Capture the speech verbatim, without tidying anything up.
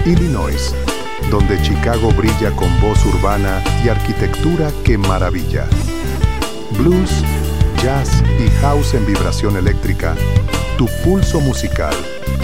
Illinois, donde Chicago brilla con voz urbana y arquitectura que maravilla. Blues, jazz y house en vibración eléctrica, tu pulso musical